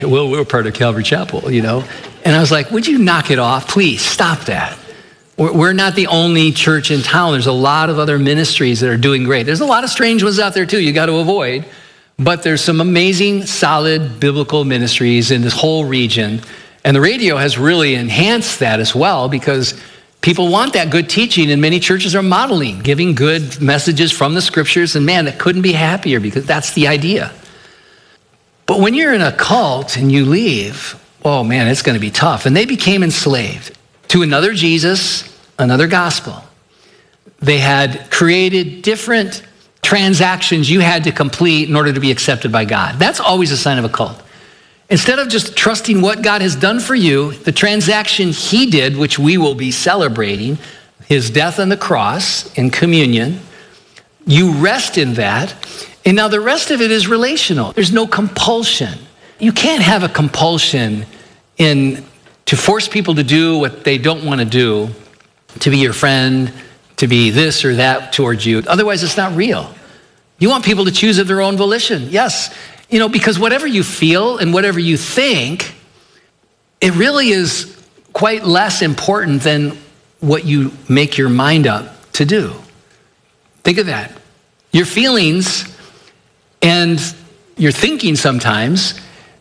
Well, we're part of Calvary Chapel, you know. And I was like, would you knock it off? Please stop that. We're not the only church in town. There's a lot of other ministries that are doing great. There's a lot of strange ones out there too you got to avoid. But there's some amazing, solid biblical ministries in this whole region. And the radio has really enhanced that as well, because people want that good teaching, and many churches are modeling, giving good messages from the scriptures. And man, that couldn't be happier, because that's the idea. But when you're in a cult and you leave, oh man, it's going to be tough. And they became enslaved to another Jesus, another gospel. They had created different transactions you had to complete in order to be accepted by God. That's always a sign of a cult. Instead of just trusting what God has done for you, the transaction he did, which we will be celebrating, his death on the cross in communion, you rest in that. And now the rest of it is relational. There's no compulsion. You can't have a compulsion to force people to do what they don't want to do, to be your friend, to be this or that towards you. Otherwise, it's not real. You want people to choose of their own volition. Yes, because whatever you feel and whatever you think, it really is quite less important than what you make your mind up to do. Think of that. Your feelings and your thinking sometimes